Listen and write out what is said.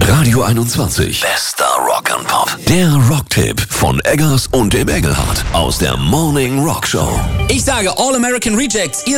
Radio 21. Bester Rock and Pop. Der Rocktipp von Eggers und dem Engelhardt aus der Morning Rock Show. Ich sage All American Rejects, ihr